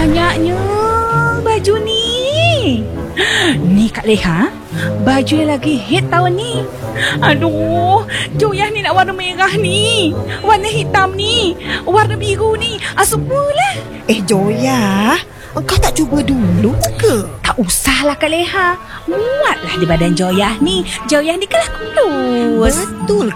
banyaknya baju ni. Ni Kak Leha, baju yang lagi hit tahun ni. Aduh, Joyah ni nak warna merah ni, warna hitam ni, warna biru ni, semualah. Joyah, engkau tak cuba dulu ke? Tak usahlah Kak Leha, muatlah di badan Joyah ni. Joyah ni kelah kurus. Betul